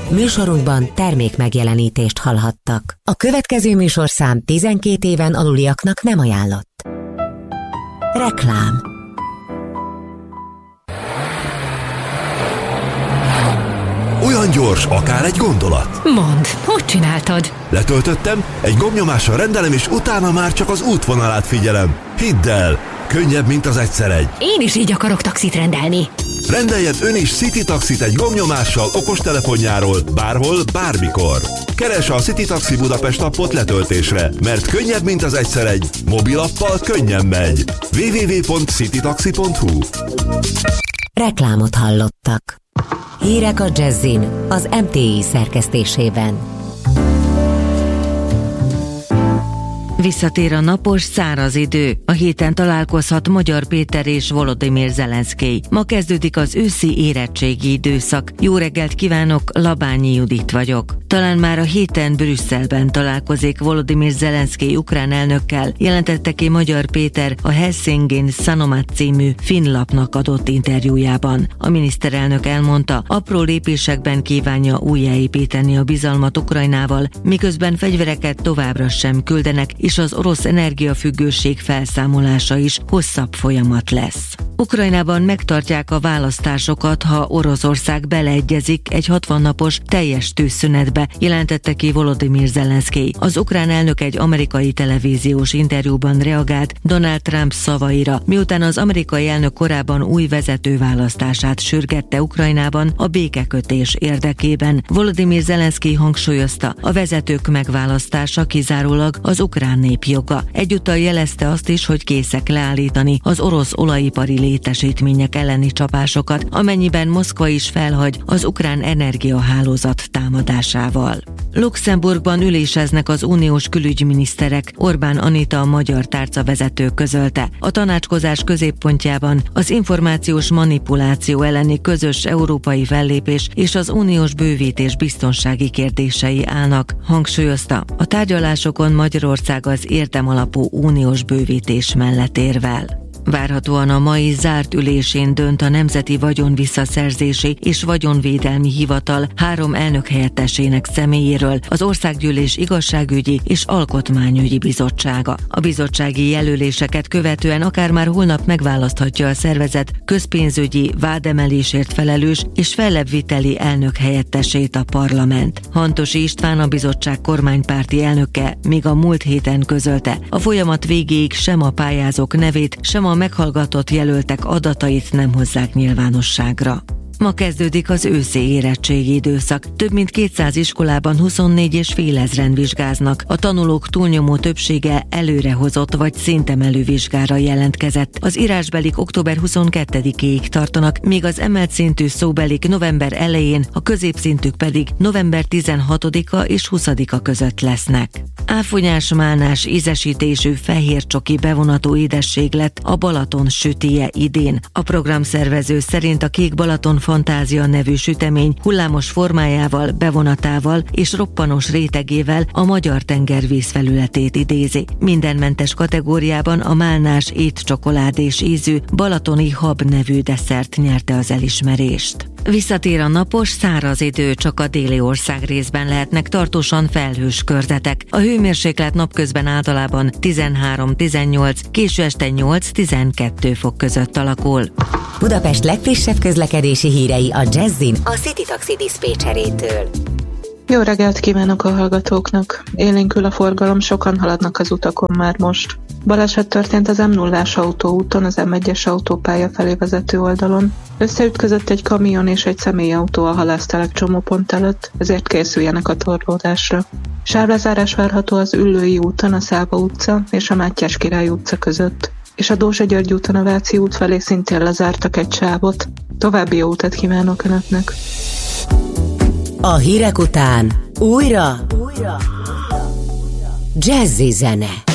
Műsorunkban termék megjelenítést hallhattak. A következő műsorszám 12 éven aluliaknak nem ajánlott. Reklám. Olyan gyors, akár egy gondolat. Mondd, hogy csináltad? Letöltöttem, egy gombnyomással rendelem, és utána már csak az útvonalát figyelem. Hidd el, könnyebb, mint az egyszer egy. Én is így akarok taxit rendelni. Rendeljen ön is City Taxit egy gombnyomással okostelefonjáról, bárhol, bármikor. Keresse a City Taxi Budapest appot letöltésre, mert könnyebb, mint az egyszer egy. Mobilappal könnyen megy. www.citytaxi.hu. Reklámot hallottak. Hírek a Jazzin az MTI szerkesztésében. Visszatér a napos, száraz idő. A héten találkozhat Magyar Péter és Volodymyr Zelenszkij. Ma kezdődik az őszi érettségi időszak. Jó reggelt kívánok, Labányi Judit vagyok. Talán már a héten Brüsszelben találkozik Volodymyr Zelenszkij ukrán elnökkel, jelentette ki Magyar Péter a Helsingin Sanomat című finn lapnak adott interjújában. A miniszterelnök elmondta, apró lépésekben kívánja újjáépíteni a bizalmat Ukrajnával, miközben fegyvereket továbbra sem küldenek, és az orosz energiafüggőség felszámolása is hosszabb folyamat lesz. Ukrajnában megtartják a választásokat, ha Oroszország beleegyezik egy 60 napos teljes tűzszünetbe, jelentette ki Volodymyr Zelenszkij. Az ukrán elnök egy amerikai televíziós interjúban reagált Donald Trump szavaira, miután az amerikai elnök korábban új vezetőválasztását sürgette Ukrajnában a békekötés érdekében. Volodymyr Zelenszkij hangsúlyozta, a vezetők megválasztása kizárólag az ukrán nép joga. Egyúttal jelezte azt is, hogy készek leállítani az orosz olajipari létesítmények elleni csapásokat, amennyiben Moszkva is felhagy az ukrán energiahálózat támadásával. Luxemburgban üléseznek az uniós külügyminiszterek, Orbán Anita a magyar tárcavezető közölte. A tanácskozás középpontjában az információs manipuláció elleni közös európai fellépés és az uniós bővítés biztonsági kérdései állnak, hangsúlyozta. A tárgyalásokon Magyarország az érdemalapú uniós bővítés mellett érvel. Várhatóan a mai zárt ülésén dönt a Nemzeti Vagyonvisszaszerzési és Vagyonvédelmi Hivatal 3 elnökhelyettesének személyéről, az Országgyűlés Igazságügyi és Alkotmányügyi Bizottsága. A bizottsági jelöléseket követően akár már holnap megválaszthatja a szervezet közpénzügyi vádemelésért felelős és fellebbviteli elnökhelyettesét a parlament. Hantosi István, a bizottság kormánypárti elnöke még a múlt héten közölte, a folyamat végéig sem a pályázók nevét, sem a meghallgatott jelöltek adatait nem hozzák nyilvánosságra. Ma kezdődik az őszi érettségi időszak. Több mint 200 iskolában 24,5 ezren vizsgáznak. A tanulók túlnyomó többsége előrehozott vagy szintemelő vizsgára jelentkezett. Az írásbelik október 22-ig tartanak, míg az emelt szintű szóbelik november elején, a középszintűk pedig november 16-a és 20-a között lesznek. Áfonyás, málnás ízesítésű fehér csoki bevonatú édesség lett a Balaton sütije idén. A programszervező szerint a Kék Balaton Fantázia nevű sütemény hullámos formájával, bevonatával és roppanos rétegével a magyar tenger vízfelületét idézi. Mindenmentes kategóriában a málnás étcsokoládés ízű balatoni hab nevű desszert nyerte az elismerést. Visszatér a napos, száraz idő, csak a déli ország részben lehetnek tartósan felhős körzetek. A hőmérséklet napközben általában 13-18, késő este 8-12 fok között alakul. Budapest legfrissebb közlekedési hírei a Jazzin a City Taxi diszpécserétől. Jó reggelt kívánok a hallgatóknak! Élénkül a forgalom, sokan haladnak az utakon már most. Baleset történt az M0-ás autóúton, az M1-es autópálya felé vezető oldalon. Összeütközött egy kamion és egy személyautó a halásztelek csomópont előtt, ezért készüljenek a torlódásra. Sávlezárás várható az Üllői úton, a Száva utca és a Mátyás Király utca között, és a Dózsa-György úton a Váci út felé szintén lezártak egy sávot. További jó utat kívánok Önöknek! A hírek után újra Jazzy zene.